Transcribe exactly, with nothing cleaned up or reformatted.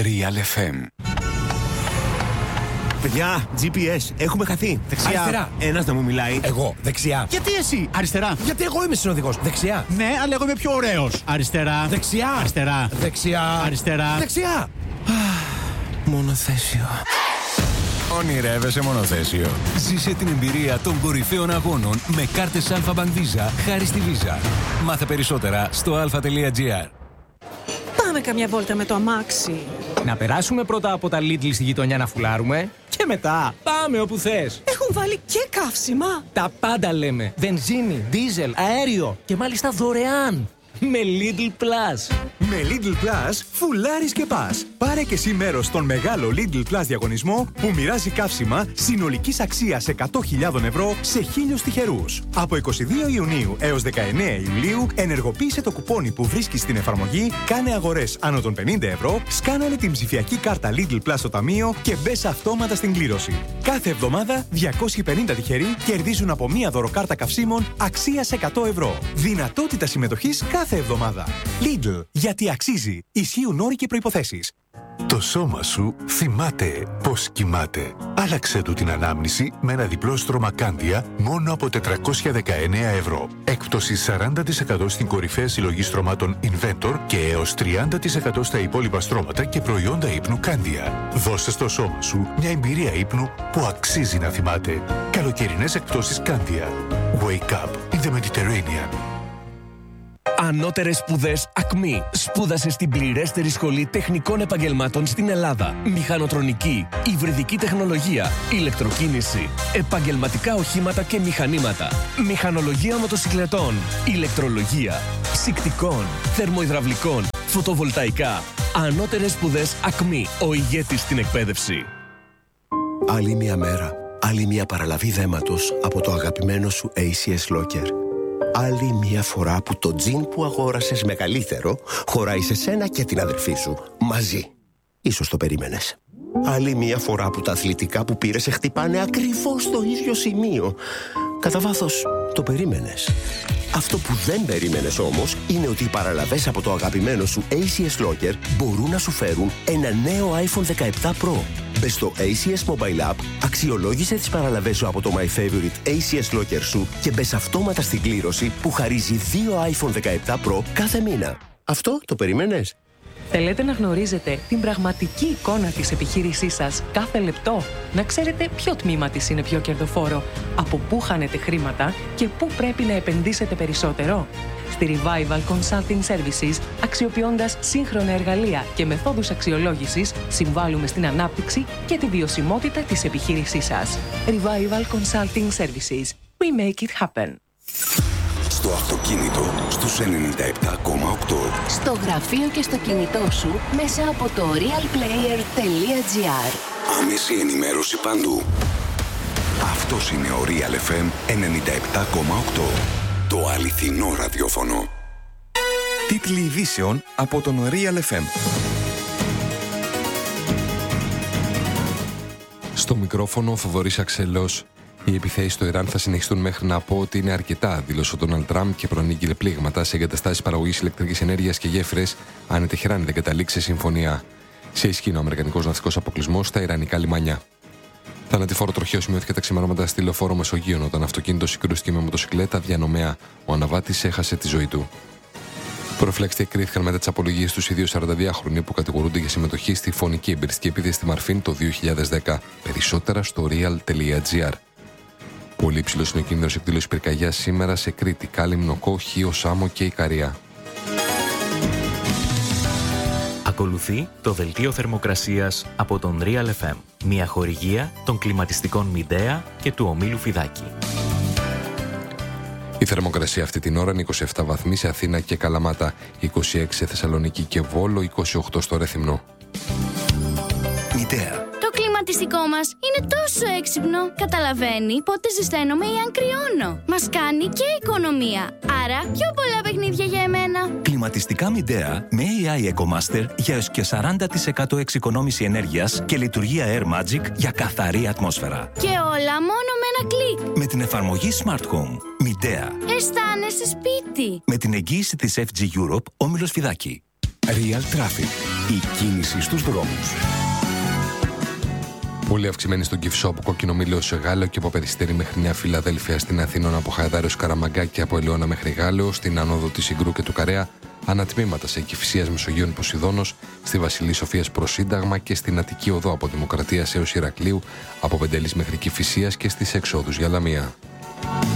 Real εφ εμ. Παιδιά, τζι πι ες, έχουμε χαθεί. Δεξιά. Αριστερά. Ένας να μου μιλάει. Εγώ. Δεξιά. Γιατί εσύ? Αριστερά. Γιατί εγώ είμαι συνοδηγός. Δεξιά. Ναι, αλλά εγώ είμαι πιο ωραίος. Αριστερά. Δεξιά. Αριστερά. Δεξιά. Αριστερά. Δεξιά. Μονοθέσιο. Ονειρεύεσαι μονοθέσιο. Ζήσε την εμπειρία των κορυφαίων αγώνων με κάρτες Alpha Bank Visa χάρη στη Visa. Μάθε περισσότερα στο αλφα τελεία τζι άρ. Πάμε καμιά βόλτα με το αμάξι. Να περάσουμε πρώτα από τα Lidl στη γειτονιά να φουλάρουμε και μετά πάμε όπου θες. Έχουν βάλει και καύσιμα. Τα πάντα λέμε. Βενζίνη, δίζελ, αέριο και μάλιστα δωρεάν. Με Lidl Plus. Με Lidl Plus, φουλάρεις και πας. Πάρε και εσύ μέρος στον μεγάλο Lidl Plus διαγωνισμό που μοιράζει καύσιμα συνολικής αξίας εκατό χιλιάδες ευρώ σε χίλιους τυχερούς. Από εικοστή δεύτερη Ιουνίου έως δεκαεννέα Ιουλίου ενεργοποίησε το κουπόνι που βρίσκεις στην εφαρμογή, κάνε αγορές άνω των πενήντα ευρώ, σκάναρε την ψηφιακή κάρτα Lidl Plus στο ταμείο και μπες αυτόματα στην κλήρωση. Κάθε εβδομάδα διακόσιοι πενήντα τυχεροί κερδίζουν από μία δωροκάρτα καυσίμων αξίας εκατό ευρώ. Δυνατότητα συμμετοχής κάθε εβδομάδα. Lidl, γιατί αξίζει. Ισχύουν όροι και προϋποθέσεις. Το σώμα σου θυμάται πώς κοιμάται. Άλλαξε του την ανάμνηση με ένα διπλό στρώμα Κάνδια μόνο από τετρακόσια δεκαεννέα ευρώ. Έκπτωση σαράντα τοις εκατό στην κορυφαία συλλογή στρωμάτων Inventor και έως τριάντα τοις εκατό στα υπόλοιπα στρώματα και προϊόντα ύπνου Κάνδια. Δώσε στο σώμα σου μια εμπειρία ύπνου που αξίζει να θυμάται. Καλοκαιρινές εκπτώσεις Κάνδια. Wake up in the Mediterranean. Ανώτερες σπουδές ΑΚΜΗ. Σπούδασε στην πληρέστερη σχολή τεχνικών επαγγελμάτων στην Ελλάδα. Μηχανοτρονική, υβριδική τεχνολογία, ηλεκτροκίνηση, επαγγελματικά οχήματα και μηχανήματα, μηχανολογία μοτοσυκλετών, ηλεκτρολογία, ψυκτικών, θερμοϊδραυλικών, φωτοβολταϊκά. Ανώτερες σπουδές ΑΚΜΗ. Ο ηγέτης στην εκπαίδευση. Άλλη μια μέρα, άλλη μια παραλαβή δέματος από το αγαπημένο σου έι σι ες Locker. Άλλη μια φορά που το τζιν που αγόρασες μεγαλύτερο χωράει σε σένα και την αδερφή σου μαζί. Ίσως το περίμενες. Άλλη μια φορά που τα αθλητικά που πήρες σε χτυπάνε ακριβώς στο ίδιο σημείο. Κατά βάθος το περίμενες. Αυτό που δεν περίμενες όμως είναι ότι οι παραλαβές από το αγαπημένο σου έι σι ες Locker μπορούν να σου φέρουν ένα νέο άιφον δεκαεπτά Pro. Μπες στο έι σι ες Mobile App, αξιολόγησε τις παραλαβές σου από το My Favorite έι σι ες Locker σου και μπες αυτόματα στην κλήρωση που χαρίζει δύο άιφον δεκαεπτά Pro κάθε μήνα. Αυτό το περίμενες? Θέλετε να γνωρίζετε την πραγματική εικόνα της επιχείρησής σας κάθε λεπτό? Να ξέρετε ποιο τμήμα της είναι πιο κερδοφόρο, από πού χάνετε χρήματα και πού πρέπει να επενδύσετε περισσότερο? Στη Revival Consulting Services, αξιοποιώντας σύγχρονα εργαλεία και μεθόδους αξιολόγησης, συμβάλλουμε στην ανάπτυξη και τη βιωσιμότητα της επιχείρησής σας. Revival Consulting Services. We make it happen. Στο αυτοκίνητο, στους ενενήντα επτά κόμμα οκτώ. Στο γραφείο και στο κινητό σου, μέσα από το realplayer τελεία τζι άρ. Άμεση ενημέρωση παντού. Αυτός είναι ο Real εφ εμ ενενήντα επτά κόμμα οκτώ. Το αληθινό ραδιόφωνο. Τίτλοι ειδήσεων από τον Real εφ εμ. Στο μικρόφωνο ο Φοβορής Αξελός. Οι επιθέσεις στο Ιράν θα συνεχιστούν μέχρι να πω ότι είναι αρκετά, δήλωσε ο Ντόναλντ Τραμπ και προανήγγειλε πλήγματα σε εγκαταστάσεις παραγωγής ηλεκτρικής ενέργειας και γέφυρες, αν η Τεχεράνη δεν καταλήξει συμφωνία. Σε ισχύ ο αμερικανικός ναυτικός αποκλεισμός στα ιρανικά λιμάνια. Θανατηφόρο τροχαίο σημειώθηκε τα ξημερώματα στη λεωφόρο Μεσογείων όταν αυτοκίνητο συγκρούστηκε με μοτοσυκλέτα διανομέα. Ο αναβάτης έχασε τη ζωή του. Προφυλάξτε εκκρίθηκαν μετά τις απολογίες τους οι δύο σαρανταδυάχρονοι που κατηγορούνται για συμμετοχή στη φωνική εμπειριστική επίθεση στη Μαρφίν το δύο χιλιάδες δέκα. Περισσότερα στο real τελεία τζι άρ. Πολύ υψηλός είναι ο κίνδυνος εκδήλωσης πυρκαγιάς σήμερα σε Κρήτη, Κάλυμνο, Κόχιο, Σάμο και Ικαρία. Ακολουθεί το δελτίο θερμοκρασίας από τον Real εφ εμ, μια χορηγία των κλιματιστικών Midea και του ομίλου Φιδάκη. Η θερμοκρασία αυτή την ώρα είναι είκοσι επτά βαθμοί σε Αθήνα και Καλαμάτα, είκοσι έξι σε Θεσσαλονίκη και Βόλο, είκοσι οκτώ στο Ρέθυμνο. Midea. Το κλιματιστικό μας είναι τόσο έξυπνο. Καταλαβαίνει πότε ζεσταίνομαι ή αν κρυώνω. Μας κάνει και οικονομία. Άρα πιο πολλά παιχνίδια για εμένα. Κλιματιστικά Midea με έι άι EcoMaster για έως και σαράντα τοις εκατό εξοικονόμηση ενέργειας και λειτουργία Air Magic για καθαρή ατμόσφαιρα. Και όλα μόνο με ένα κλικ. Με την εφαρμογή Smart Home. Midea. Αισθάνεσαι σπίτι. Με την εγγύηση της εφ τζι Europe, όμιλος Φιδάκη. Real Traffic. Η κίνηση στους δρόμους. Πολύ αυξημένη στον Κυφσό από Κόκκινο Μήλο σε Γάλλο και από Περιστέρι μέχρι Νέα Φιλαδέλφια, στην Αθήνα από Χαϊδάριο Καραμαγκά και από Ελαιώνα μέχρι Γάλλο, στην άνοδο της Συγκρού και του Καρέα, ανατμήματα σε Κηφισίας Μεσογείων Ποσειδώνος, στη Βασιλή Σοφίας προς Σύνταγμα και στην Αττική Οδό από Δημοκρατίας έως Ηρακλείου, από Πεντελής μέχρι Κηφισίας και στις εξόδους για Λαμία.